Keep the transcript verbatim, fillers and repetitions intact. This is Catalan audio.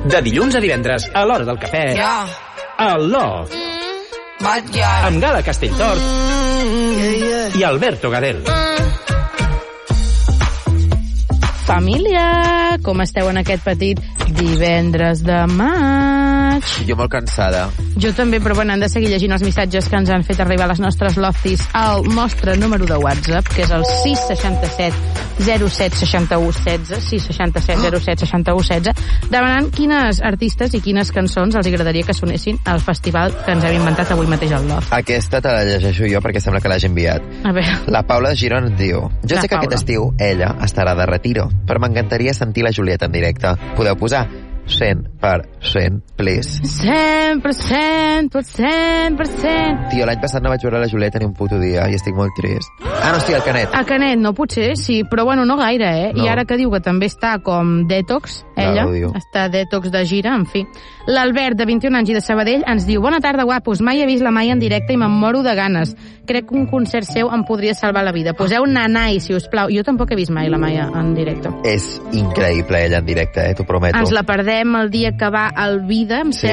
De dilluns a divendres, a l'hora del cafè, Yeah. al Love, Mm, bad girl. amb Gala Castelltort Mm, yeah, yeah. i Alberto Gadel. Família, com esteu en aquest petit divendres de maig? Jo molt cansada. Jo també, però bueno, hem de seguir llegint els missatges que ens han fet arribar les nostres lofties al nostre número de WhatsApp, que és el sis sis set zero set sis u un sis, sis sis set zero set sis u un sis, demanant quines artistes i quines cançons els agradaria que sonessin al festival que ens hem inventat avui mateix al Love. Aquesta te la llegeixo jo perquè sembla que l'hagi enviat. A veure, La Paula de Girona et diu: jo La sé que Paula. aquest estiu ella estarà de retiro, però m'encantaria sentir la Julieta en directe. Podeu posar cent per cent, please. cent per cent, tot cent per cent. Tio, l'any passat no vaig veure la Julieta ni un puto dia i estic molt trist. Ah, no, sí, el Canet. A Canet, no, potser sí, però bueno, no gaire, eh? No. I ara que diu que també està com detox, ella, L'odio. està detox de gira, en fi. L'Albert, de vint i un anys i de Sabadell, ens diu: bona tarda, guapos, mai he vist la Maia en directe i me'n moro de ganes. Crec que un concert seu em podria salvar la vida. Poseu Nanai, si us plau. Jo tampoc he vist mai la Maia en directe. És increïble ella en directe, eh, t'ho prometo. Ens la perdem el dia que va al Vida, em Sí.